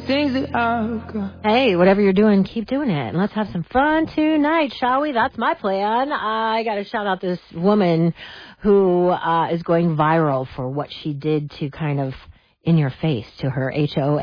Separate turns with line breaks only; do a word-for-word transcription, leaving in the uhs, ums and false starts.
things that I've got.
Hey, whatever you're doing, keep doing it. And let's have some fun tonight, shall we? That's my plan. I got to shout out this woman who uh, is going viral for what she did to kind of in your face to her H O